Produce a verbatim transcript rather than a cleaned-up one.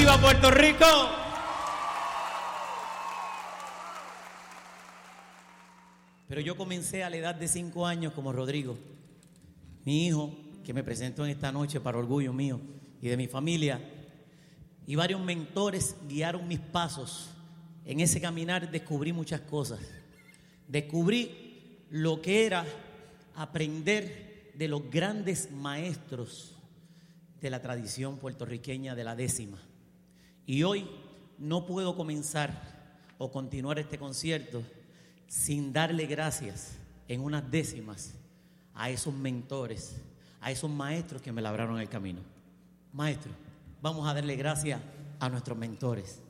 ¡Viva Puerto Rico! Pero yo comencé a la edad de cinco años como Rodrigo. Mi hijo, que me presentó en esta noche para orgullo mío y de mi familia, y varios mentores guiaron mis pasos. En ese caminar descubrí muchas cosas. Descubrí lo que era aprender de los grandes maestros de la tradición puertorriqueña de la décima. Y hoy no puedo comenzar o continuar este concierto sin darle gracias en unas décimas a esos mentores, a esos maestros que me labraron el camino. Maestro, vamos a darle gracias a nuestros mentores.